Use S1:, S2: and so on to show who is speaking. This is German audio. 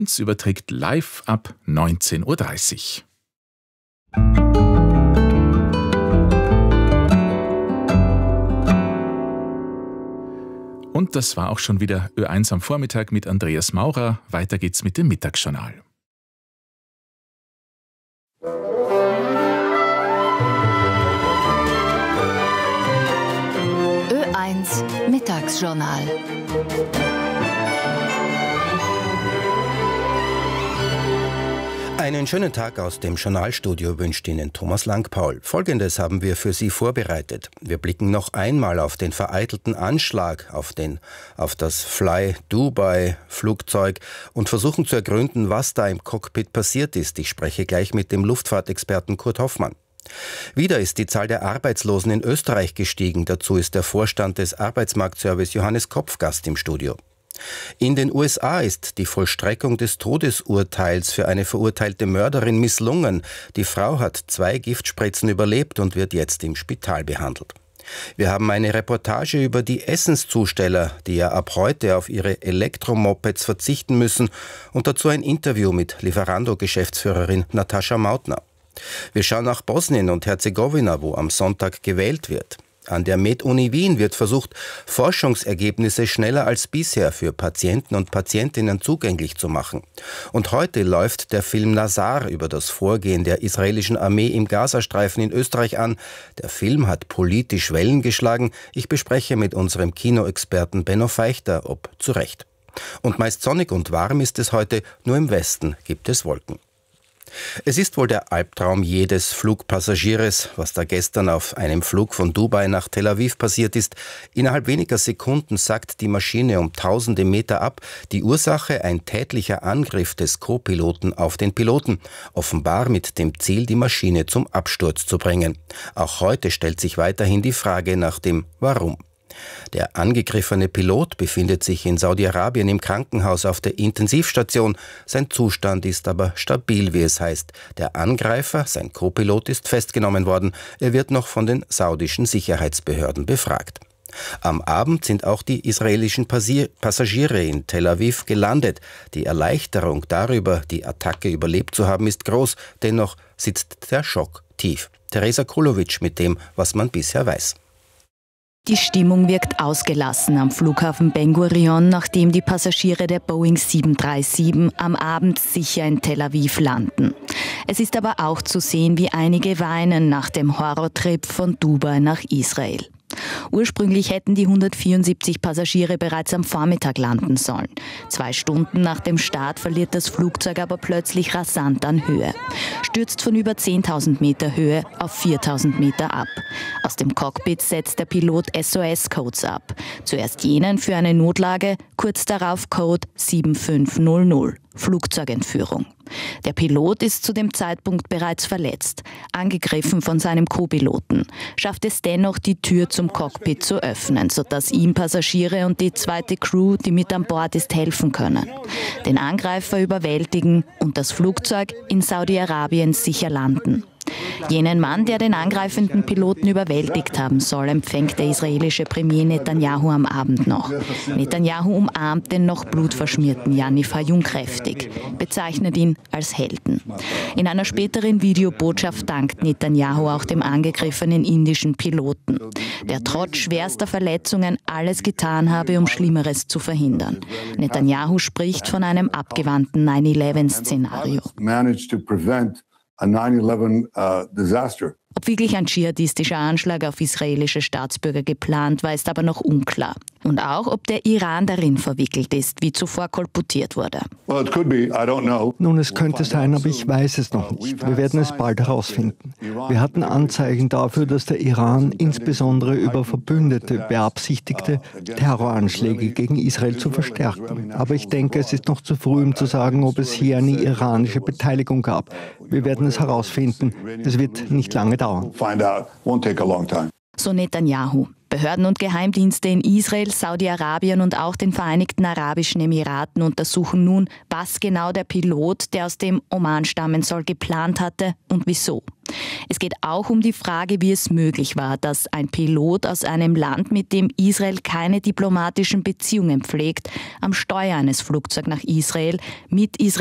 S1: uns überträgt live ab 19:30 Uhr. Und das war auch schon wieder Ö1 am Vormittag mit Andreas Maurer. Weiter geht's mit dem Mittagsjournal.
S2: Ö1 Mittagsjournal.
S3: Einen schönen Tag aus dem Journalstudio wünscht Ihnen Thomas Lang-Paul. Folgendes haben wir für Sie vorbereitet. Wir blicken noch einmal auf den vereitelten Anschlag auf das Fly Dubai Flugzeug und versuchen zu ergründen, was da im Cockpit passiert ist. Ich spreche gleich mit dem Luftfahrtexperten Kurt Hoffmann. Wieder ist die Zahl der Arbeitslosen in Österreich gestiegen. Dazu ist der Vorstand des Arbeitsmarktservice Johannes Kopf Gast im Studio. In den USA ist die Vollstreckung des Todesurteils für eine verurteilte Mörderin misslungen. Die Frau hat 2 Giftspritzen überlebt und wird jetzt im Spital behandelt. Wir haben eine Reportage über die Essenszusteller, die ja ab heute auf ihre Elektromopeds verzichten müssen, und dazu ein Interview mit Lieferando-Geschäftsführerin Natascha Mautner. Wir schauen nach Bosnien und Herzegowina, wo am Sonntag gewählt wird. An der Med-Uni Wien wird versucht, Forschungsergebnisse schneller als bisher für Patienten und Patientinnen zugänglich zu machen. Und heute läuft der Film Nazar über das Vorgehen der israelischen Armee im Gazastreifen in Österreich an. Der Film hat politisch Wellen geschlagen. Ich bespreche mit unserem Kinoexperten Benno Feichter, ob zu Recht. Und meist sonnig und warm ist es heute, nur im Westen gibt es Wolken. Es ist wohl der Albtraum jedes Flugpassagiers, was da gestern auf einem Flug von Dubai nach Tel Aviv passiert ist. Innerhalb weniger Sekunden sackt die Maschine um tausende Meter ab. Die Ursache ein tätlicher Angriff des Co-Piloten auf den Piloten, offenbar mit dem Ziel, die Maschine zum Absturz zu bringen. Auch heute stellt sich weiterhin die Frage nach dem Warum. Der angegriffene Pilot befindet sich in Saudi-Arabien im Krankenhaus auf der Intensivstation. Sein Zustand ist aber stabil, wie es heißt. Der Angreifer, sein Co-Pilot, ist festgenommen worden. Er wird noch von den saudischen Sicherheitsbehörden befragt. Am Abend sind auch die israelischen Passagiere in Tel Aviv gelandet. Die Erleichterung darüber, die Attacke überlebt zu haben, ist groß. Dennoch sitzt der Schock tief. Teresa Kulowitsch mit dem, was man bisher weiß.
S2: Die Stimmung wirkt ausgelassen am Flughafen Ben Gurion, nachdem die Passagiere der Boeing 737 am Abend sicher in Tel Aviv landen. Es ist aber auch zu sehen, wie einige weinen nach dem Horrortrip von Dubai nach Israel. Ursprünglich hätten die 174 Passagiere bereits am Vormittag landen sollen. 2 Stunden nach dem Start verliert das Flugzeug aber plötzlich rasant an Höhe. Stürzt von über 10.000 Meter Höhe auf 4.000 Meter ab. Aus dem Cockpit setzt der Pilot SOS-Codes ab. Zuerst jenen für eine Notlage, kurz darauf Code 7500. Flugzeugentführung. Der Pilot ist zu dem Zeitpunkt bereits verletzt, angegriffen von seinem Co-Piloten, schafft es dennoch, die Tür zum Cockpit zu öffnen, sodass ihm Passagiere und die zweite Crew, die mit an Bord ist, helfen können. Den Angreifer überwältigen und das Flugzeug in Saudi-Arabien sicher landen. Jenen Mann, der den angreifenden Piloten überwältigt haben soll, empfängt der israelische Premier Netanyahu am Abend noch. Netanyahu umarmt den noch blutverschmierten Yaniv Hayun kräftig, bezeichnet ihn als Helden. In einer späteren Videobotschaft dankt Netanyahu auch dem angegriffenen indischen Piloten, der trotz schwerster Verletzungen alles getan habe, um Schlimmeres zu verhindern. Netanyahu spricht von einem abgewandten 9/11-Szenario.
S4: A 9/11 disaster.
S2: Ob wirklich ein dschihadistischer Anschlag auf israelische Staatsbürger geplant war, ist aber noch unklar. Und auch, ob der Iran darin verwickelt ist, wie zuvor kolportiert wurde.
S5: Nun, es könnte sein, aber ich weiß es noch nicht. Wir werden es bald herausfinden. Wir hatten Anzeichen dafür, dass der Iran insbesondere über Verbündete beabsichtigte, Terroranschläge gegen Israel zu verstärken. Aber ich denke, es ist noch zu früh, um zu sagen, ob es hier eine iranische Beteiligung gab. Wir werden es herausfinden. Es wird nicht lange dauern.
S2: So Netanyahu. Behörden und Geheimdienste in Israel, Saudi-Arabien und auch den Vereinigten Arabischen Emiraten untersuchen nun, was genau der Pilot, der aus dem Oman stammen soll, geplant hatte und wieso. Es geht auch um die Frage, wie es möglich war, dass ein Pilot aus einem Land, mit dem Israel keine diplomatischen Beziehungen pflegt, am Steuer eines Flugzeugs nach Israel mit